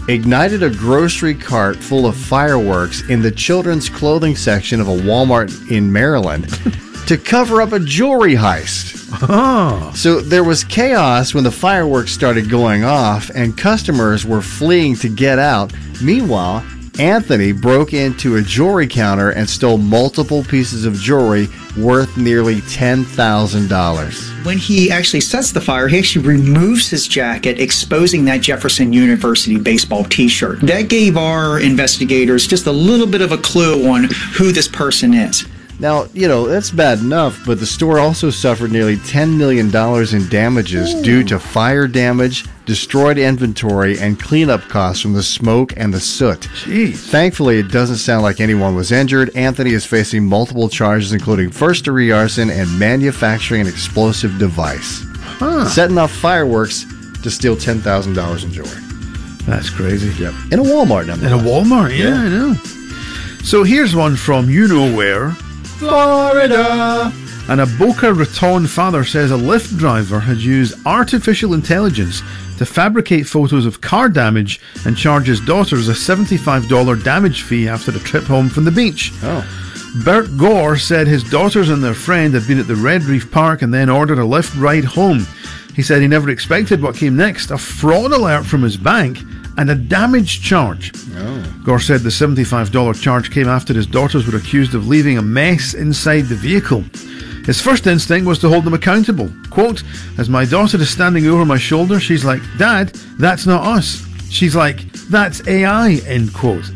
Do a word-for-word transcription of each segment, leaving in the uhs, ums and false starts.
ignited a grocery cart full of fireworks in the children's clothing section of a Walmart in Maryland to cover up a jewelry heist. Oh. So there was chaos when the fireworks started going off and customers were fleeing to get out. Meanwhile, Anthony broke into a jewelry counter and stole multiple pieces of jewelry worth nearly ten thousand dollars. When he actually sets the fire, he actually removes his jacket, exposing that Jefferson University baseball t-shirt. That gave our investigators just a little bit of a clue on who this person is. Now, you know, that's bad enough, but the store also suffered nearly ten million dollars in damages Ooh. due to fire damage, destroyed inventory, and cleanup costs from the smoke and the soot. Jeez. Thankfully, it doesn't sound like anyone was injured. Anthony is facing multiple charges, including first-degree arson and manufacturing an explosive device. Huh. Setting off fireworks to steal ten thousand dollars in jewelry. That's crazy. Yep. In a Walmart, number In a Walmart, yeah, yeah, I know. So here's one from you-know-where. Florida. And a Boca Raton father says a Lyft driver had used artificial intelligence to fabricate photos of car damage and charge his daughters a seventy-five dollars damage fee after the trip home from the beach. Oh. Bert Gore said his daughters and their friend had been at the Red Reef Park and then ordered a Lyft ride home. He said he never expected what came next, a fraud alert from his bank and a damage charge. Oh. Gore said the seventy-five dollars charge came after his daughters were accused of leaving a mess inside the vehicle. His first instinct was to hold them accountable. Quote, as my daughter is standing over my shoulder, she's like, Dad, that's not us. She's like, that's A I, end quote.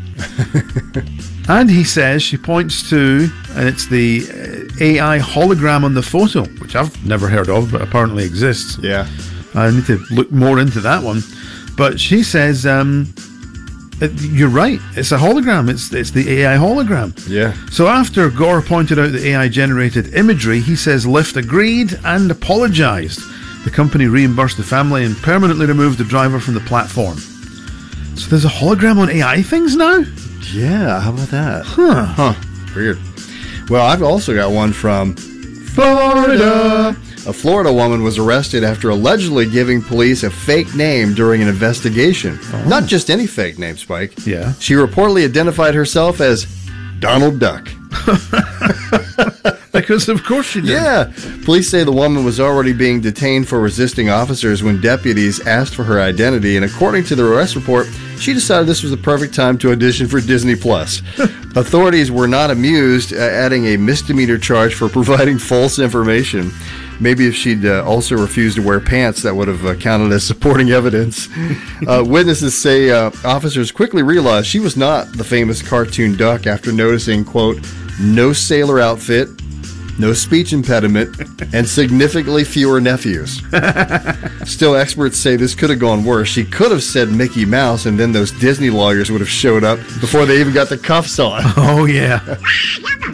And he says, she points to, and it's the uh, A I hologram on the photo, which I've never heard of, but apparently exists. Yeah. I need to look more into that one. But she says, um, you're right, it's a hologram, it's it's the A I hologram. Yeah. So after Gore pointed out the A I-generated imagery, he says Lyft agreed and apologised. The company reimbursed the family and permanently removed the driver from the platform. So there's a hologram on A I things now? Yeah, how about that? Huh. Huh. Weird. Well, I've also got one from Florida. A Florida woman was arrested after allegedly giving police a fake name during an investigation. Oh. Not just any fake name, Spike. Yeah. She reportedly identified herself as Donald Duck. Because of course she did. Yeah. Police say the woman was already being detained for resisting officers when deputies asked for her identity, and according to the arrest report, she decided this was the perfect time to audition for Disney Plus. Authorities were not amused, uh, adding a misdemeanor charge for providing false information. Maybe if she'd uh, also refused to wear pants, that would have uh, counted as supporting evidence. Uh, witnesses say uh, officers quickly realized she was not the famous cartoon duck after noticing, quote, no sailor outfit, no speech impediment, and significantly fewer nephews. Still, experts say this could have gone worse. She could have said Mickey Mouse, and then those Disney lawyers would have showed up before they even got the cuffs on. Oh, yeah.